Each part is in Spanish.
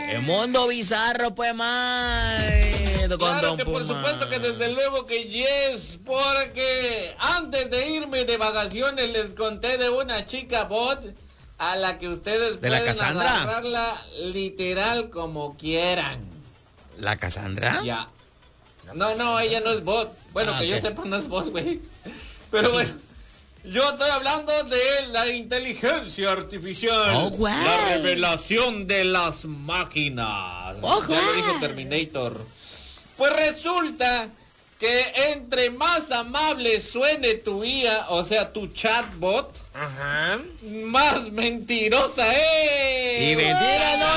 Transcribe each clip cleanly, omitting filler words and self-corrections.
El mundo bizarro, pues, más. Claro que por supuesto que desde luego que yes, porque antes de irme de vacaciones les conté de una chica bot a la que ustedes ¿De la pueden Cassandra? agarrarla literal como quieran. ¿La Cassandra? Ya. No, ella no es bot. Bueno, que yo sepa no es bot, güey. Pero bueno, yo estoy hablando de la inteligencia artificial. Oh, wow. La revelación de las máquinas. Oh, Ya lo wow. dijo Terminator. Pues resulta que entre más amable suene tu IA, o sea, tu chatbot, Ajá. más mentirosa es. Y mentira no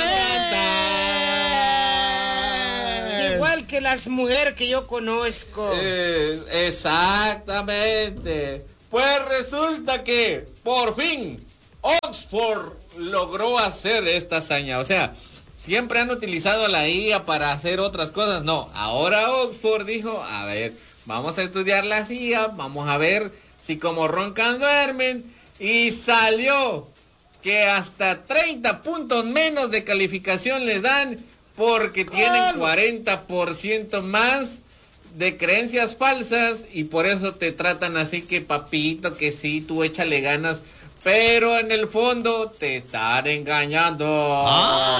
es. Igual que las mujeres que yo conozco. Exactamente. Pues resulta que por fin Oxford logró hacer esta hazaña. O sea, siempre han utilizado la IA para hacer otras cosas. No, ahora Oxford dijo, a ver, vamos a estudiar las IA, vamos a ver si como roncan duermen. Y salió que hasta 30 puntos menos de calificación les dan porque tienen 40% más de creencias falsas y por eso te tratan así que papito, que sí, tú échale ganas. Pero en el fondo te están engañando.